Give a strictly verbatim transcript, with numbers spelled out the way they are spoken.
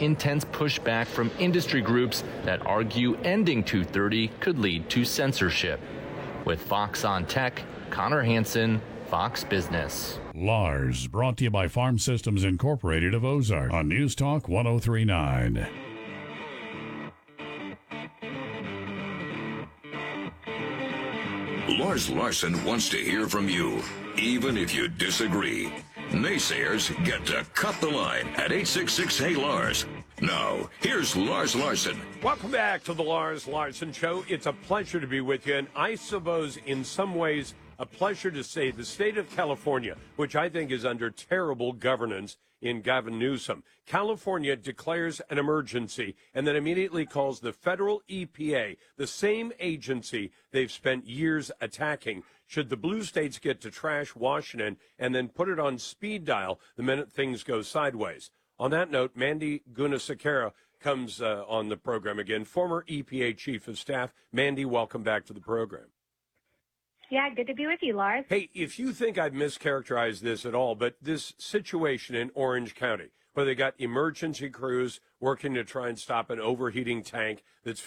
intense pushback from industry groups that argue ending two thirty could lead to censorship. With Fox on Tech, Connor Hansen, Fox Business. Lars, brought to you by Farm Systems Incorporated of Ozark on News Talk one oh three point nine. Lars Larson wants to hear from you, even if you disagree. Naysayers get to cut the line at eight six six, hey Lars. Now, here's Lars Larson. Welcome back to the Lars Larson Show. It's a pleasure to be with you, and I suppose in some ways a pleasure to say the state of California, which I think is under terrible governance in Gavin Newsom. California declares an emergency and then immediately calls the federal E P A, the same agency they've spent years attacking, should the blue states get to trash Washington and then put it on speed dial the minute things go sideways. On that note, Mandy Gunasekera comes uh, on the program again, former E P A Chief of Staff. Mandy, welcome back to the program. Yeah, good to be with you, Lars. Hey, if you think I've mischaracterized this at all, but this situation in Orange County, where they got emergency crews working to try and stop an overheating tank that's